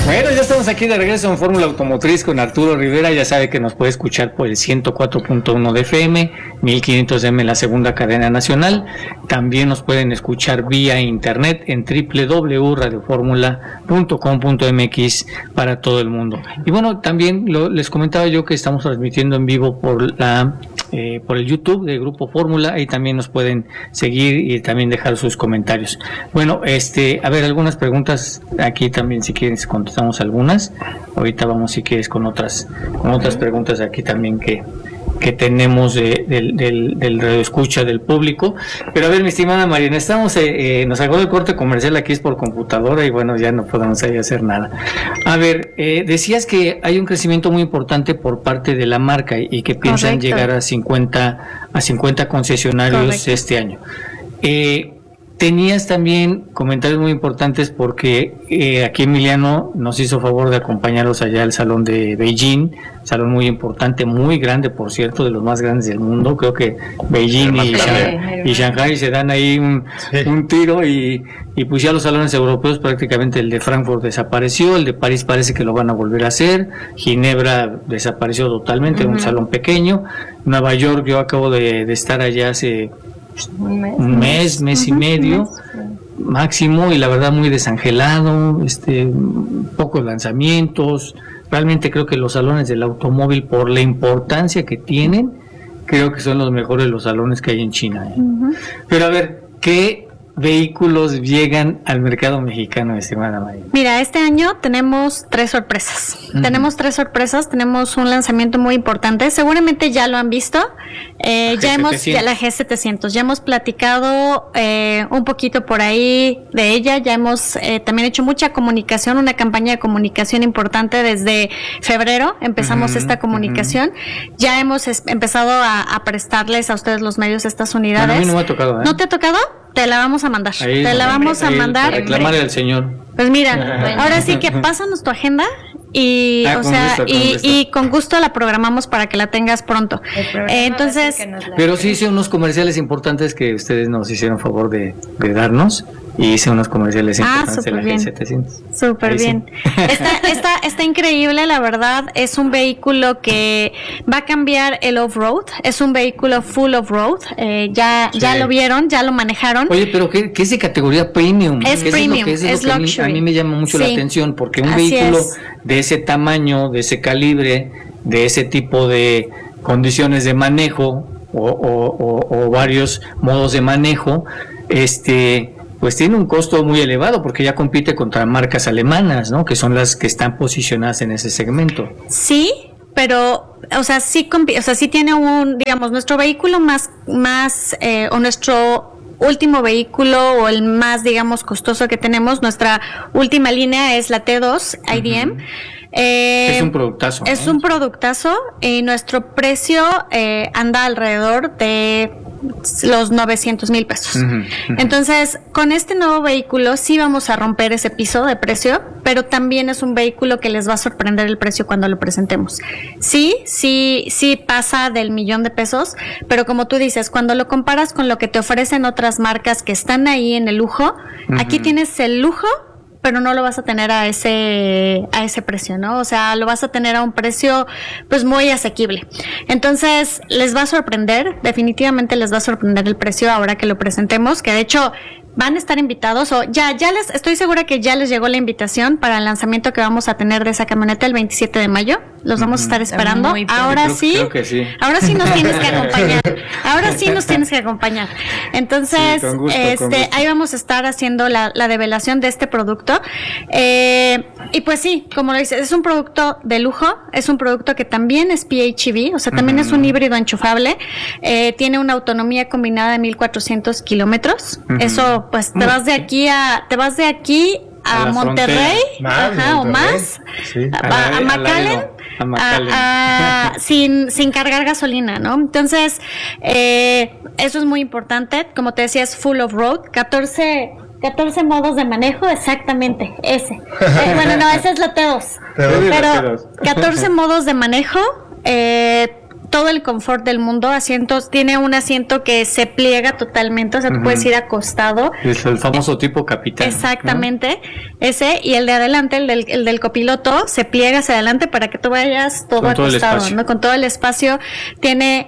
Bueno, ya estamos aquí de regreso en Fórmula Automotriz con Arturo Rivera. Ya sabe que nos puede escuchar por el 104.1 de FM, 1500 de M, la segunda cadena nacional. También nos pueden escuchar vía internet en www.radioformula.com.mx para todo el mundo. Y bueno, también les comentaba yo que estamos transmitiendo en vivo por el YouTube de Grupo Fórmula. Ahí también nos pueden seguir y también dejar sus comentarios. Bueno, a ver, algunas preguntas aquí también, si quieren contestamos algunas. Ahorita vamos, si quieres, con otras preguntas aquí también que tenemos del radioescucha del público. Pero a ver, mi estimada Mariana, nos sacó el corte comercial, aquí es por computadora y bueno, ya no podemos ahí hacer nada. A ver, decías que hay un crecimiento muy importante por parte de la marca y que piensan llegar a 50 concesionarios. Correcto. Este año. Tenías también comentarios muy importantes porque aquí Emiliano nos hizo favor de acompañarlos allá al salón de Beijing, salón muy importante, muy grande, por cierto, de los más grandes del mundo. Creo que Beijing y Shanghai se dan ahí un tiro y pues ya los salones europeos, prácticamente el de Frankfurt desapareció, el de París parece que lo van a volver a hacer, Ginebra desapareció totalmente, un salón pequeño. Nueva York, yo acabo de estar allá hace un mes y medio máximo, y la verdad muy desangelado, pocos lanzamientos. Realmente creo que los salones del automóvil, por la importancia que tienen, creo que son los mejores los salones que hay en China. Pero a ver, ¿qué vehículos llegan al mercado mexicano, estimada María? Mira, este año tenemos 3 sorpresas. Tenemos un lanzamiento muy importante. Seguramente ya lo han visto. La G700. Ya hemos platicado un poquito por ahí de ella. Ya hemos también hecho mucha comunicación, una campaña de comunicación importante desde febrero. Empezamos esta comunicación. Ya hemos empezado a prestarles a ustedes los medios estas unidades. Bueno, a mí no me ha tocado. ¿No te ha tocado? Te la vamos a mandar. Para reclamarle al señor. Pues mira, ahora sí que pásanos tu agenda y con gusto la programamos para que la tengas pronto. Entonces, pero sí hice unos comerciales importantes que ustedes nos hicieron favor de darnos, y hice unos comerciales importantes de la G700. Súper bien. Está increíble, la verdad. Es un vehículo que va a cambiar el off-road. Es un vehículo full off-road. Ya lo vieron, ya lo manejaron. Oye, pero ¿qué es de categoría premium? Es premium, es luxury. A mí me llama mucho la atención, porque un vehículo de ese tamaño, de ese calibre, de ese tipo de condiciones de manejo o varios modos de manejo, pues tiene un costo muy elevado, porque ya compite contra marcas alemanas, ¿no? Que son las que están posicionadas en ese segmento. Sí, pero, sí tiene digamos, nuestro vehículo más o nuestro último vehículo, o el más, digamos, costoso que tenemos, nuestra última línea es la T2 IDM. Es un productazo. Es un productazo, y nuestro precio anda alrededor de los 900,000 pesos. Entonces, con este nuevo vehículo sí vamos a romper ese piso de precio, pero también es un vehículo que les va a sorprender el precio cuando lo presentemos. Sí pasa del $1,000,000, pero como tú dices, cuando lo comparas con lo que te ofrecen otras marcas que están ahí en el lujo, aquí tienes el lujo, pero no lo vas a tener a ese precio, ¿no? O sea, lo vas a tener a un precio pues muy asequible. Entonces, les va a sorprender, definitivamente les va a sorprender el precio ahora que lo presentemos, que de hecho van a estar invitados, o estoy segura que ya les llegó la invitación para el lanzamiento que vamos a tener de esa camioneta el 27 de mayo. Los vamos a estar esperando. Ahora creo que sí. Ahora sí nos tienes que acompañar. Entonces, con gusto. Ahí vamos a estar haciendo la develación de este producto. Y pues sí, como lo dices, es un producto de lujo, es un producto que también es PHEV, o sea, también es un híbrido enchufable. Tiene una autonomía combinada de 1,400 kilómetros. Eso, pues, te vas de aquí a Monterrey, o más, sí, a McAllen, sin cargar gasolina, ¿no? Entonces, eso es muy importante. Como te decía, es full of road, 14 modos de manejo, exactamente, ese. Ese es la T2. Pero 14 modos de manejo, todo el confort del mundo, asientos, tiene un asiento que se pliega totalmente, o sea, tú puedes ir acostado. Es el famoso tipo capitán. Exactamente, ese, y el de adelante, el del copiloto, se pliega hacia adelante para que tú vayas todo acostado, ¿no? Con todo el espacio. Tiene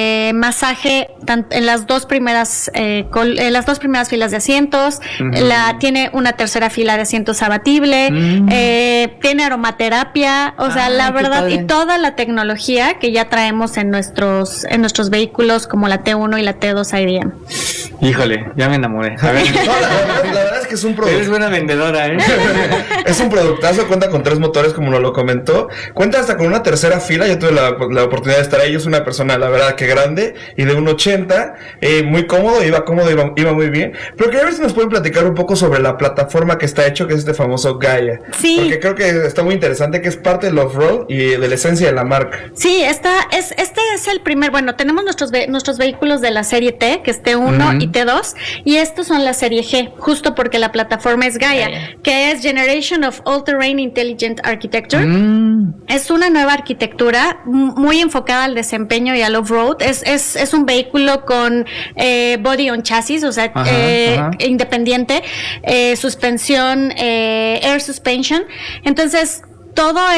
masaje en las dos primeras filas de asientos, tiene una tercera fila de asientos abatible, tiene aromaterapia, o sea, la verdad, y toda la tecnología que ya traemos en nuestros vehículos como la T1 y la T2 IDM. Híjole, ya me enamoré. A ver. No, la verdad es que es un producto. Eres buena vendedora, ¿eh? Es un productazo, cuenta con 3 motores, como nos lo comentó. Cuenta hasta con una tercera fila. Yo tuve la oportunidad de estar ahí. Yo soy una persona, la verdad, que grande y de 1.80, muy cómodo, iba muy bien. Pero quería ver si nos pueden platicar un poco sobre la plataforma que está hecho, que es este famoso Gaia. Sí. Porque creo que está muy interesante, que es parte del off-road y de la esencia de la marca. Sí, este es el primer, bueno, tenemos nuestros vehículos de la serie T, que es T1 y T2, y estos son la serie G, justo porque la plataforma es Gaia, que es Generation of All-Terrain Intelligent Architecture. Es una nueva arquitectura muy enfocada al desempeño y al off-road. Es un vehículo con body on chasis, o sea, independiente, suspensión, air suspension. Entonces, toda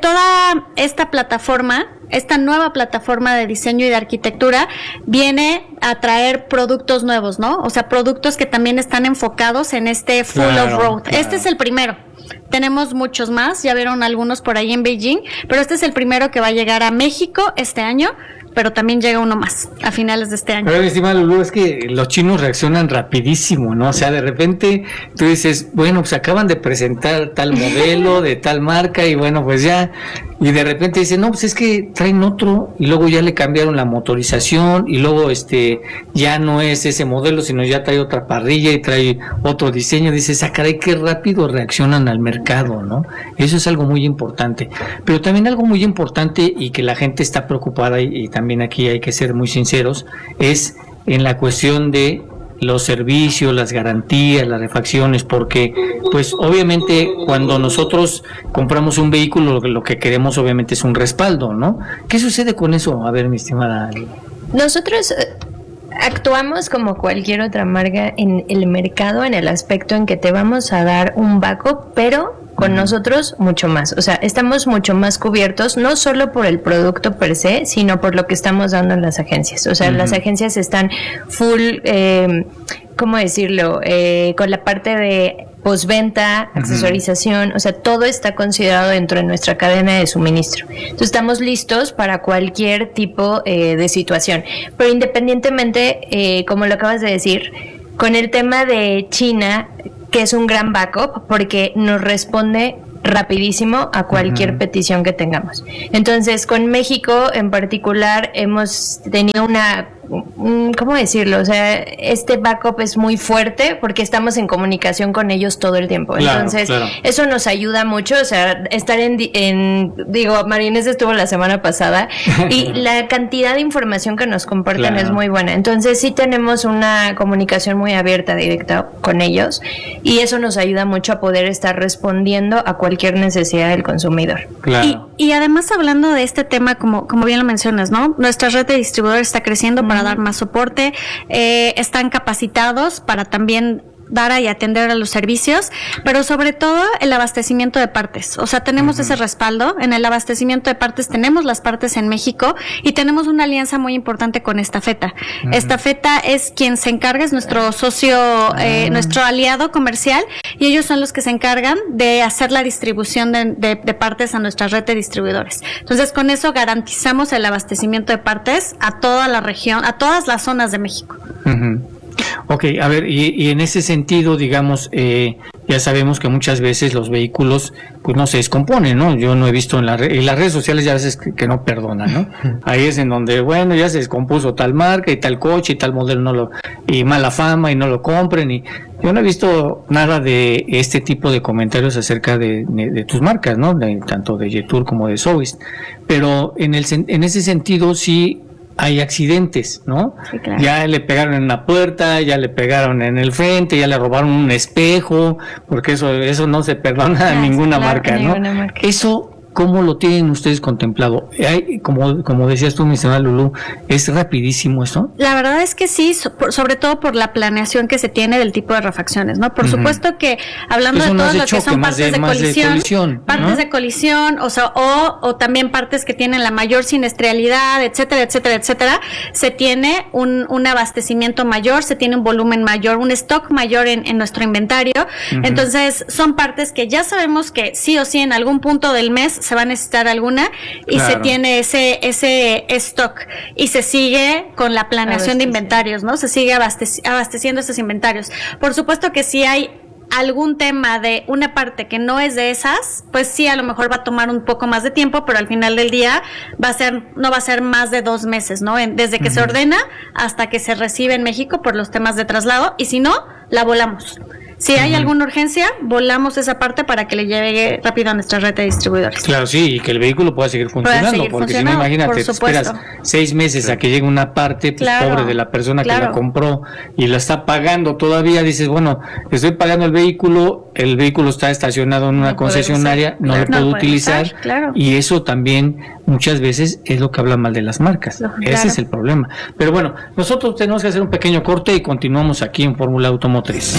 esta plataforma, esta nueva plataforma de diseño y de arquitectura viene a traer productos nuevos, ¿no? O sea, productos que también están enfocados en este full off-road. Claro. Este es el primero. Tenemos muchos más, ya vieron algunos por ahí en Beijing, pero este es el primero que va a llegar a México este año, pero también llega uno más a finales de este año. Pero, estimada Lulú, es que los chinos reaccionan rapidísimo, ¿no? O sea, de repente tú dices, bueno, pues acaban de presentar tal modelo de tal marca y bueno, pues ya, y de repente dicen, no, pues es que traen otro y luego ya le cambiaron la motorización y luego ya no es ese modelo, sino ya trae otra parrilla y trae otro diseño. Dices, caray, qué rápido reaccionan al mercado, ¿no? Eso es algo muy importante. Pero también algo muy importante y que la gente está preocupada y también aquí hay que ser muy sinceros, es en la cuestión de los servicios, las garantías, las refacciones, porque pues obviamente cuando nosotros compramos un vehículo lo que queremos obviamente es un respaldo, ¿no? ¿Qué sucede con eso? A ver, mi estimada. Nosotros actuamos como cualquier otra marca en el mercado, en el aspecto en que te vamos a dar un backup, pero con nosotros mucho más. O sea, estamos mucho más cubiertos, no solo por el producto per se, sino por lo que estamos dando en las agencias. O sea, las agencias están full, ¿cómo decirlo? Con la parte de postventa, accesorización, o sea, todo está considerado dentro de nuestra cadena de suministro. Entonces estamos listos para cualquier tipo de situación. Pero independientemente, como lo acabas de decir, con el tema de China, que es un gran backup porque nos responde rapidísimo a cualquier petición que tengamos. Entonces, con México en particular hemos tenido ¿cómo decirlo? O sea, este backup es muy fuerte porque estamos en comunicación con ellos todo el tiempo. Entonces, eso nos ayuda mucho, o sea, estar digo, Marinés estuvo la semana pasada y la cantidad de información que nos comparten es muy buena. Entonces, sí tenemos una comunicación muy abierta, directa con ellos y eso nos ayuda mucho a poder estar respondiendo a cualquier necesidad del consumidor. Y además, hablando de este tema, como bien lo mencionas, ¿no? Nuestra red de distribuidores está creciendo para dar más soporte, están capacitados para también dar y atender a los servicios, pero sobre todo el abastecimiento de partes. O sea, tenemos ese respaldo. En el abastecimiento de partes tenemos las partes en México y tenemos una alianza muy importante con Estafeta. Estafeta es quien se encarga, es nuestro socio, nuestro aliado comercial, y ellos son los que se encargan de hacer la distribución de partes a nuestra red de distribuidores. Entonces, con eso garantizamos el abastecimiento de partes a toda la región, a todas las zonas de México. Ok, a ver, y en ese sentido, digamos, ya sabemos que muchas veces los vehículos pues no se descomponen, ¿no? Yo no he visto en las redes sociales ya a veces que no perdonan, ¿no? Ahí es en donde, bueno, ya se descompuso tal marca y tal coche y tal modelo y mala fama y no lo compren, y yo no he visto nada de este tipo de comentarios acerca de tus marcas, ¿no? Tanto de Jetour como de Sobeys, pero en ese sentido sí hay accidentes, ¿no? Sí, claro. Ya le pegaron en una puerta, ya le pegaron en el frente, ya le robaron un espejo, porque eso no se perdona a ninguna marca, ¿no? Eso ¿cómo lo tienen ustedes contemplado? Como decías tú, mi estimada Lulú, ¿es rapidísimo esto? La verdad es que sí, sobre todo por la planeación que se tiene del tipo de refacciones, ¿no? Por supuesto que hablando eso de no todo es de lo que choque, son más partes de colisión, ¿no? partes de colisión, o sea, o también partes que tienen la mayor siniestralidad, etcétera, etcétera, etcétera, se tiene un abastecimiento mayor, se tiene un volumen mayor, un stock mayor en nuestro inventario. Entonces, son partes que ya sabemos que sí o sí en algún punto del mes se va a necesitar alguna y se tiene ese stock y se sigue con la planeación de inventarios, ¿no? Se sigue abasteciendo esos inventarios. Por supuesto que si hay algún tema de una parte que no es de esas, pues sí, a lo mejor va a tomar un poco más de tiempo, pero al final del día no va a ser más de 2 meses, ¿no? Desde que se ordena hasta que se recibe en México por los temas de traslado, y si no, la volamos. Si hay alguna urgencia, volamos esa parte para que le llegue rápido a nuestra red de distribuidores. Claro, sí, y que el vehículo pueda seguir funcionando, porque si no, imagínate, te esperas 6 meses a que llegue una parte, pues pobre de la persona que la compró y la está pagando todavía, dices, bueno, estoy pagando el vehículo está estacionado en una concesionaria, no lo puedo utilizar, y eso también muchas veces es lo que habla mal de las marcas. Ese es el problema. Pero bueno, nosotros tenemos que hacer un pequeño corte y continuamos aquí en Fórmula Automotriz.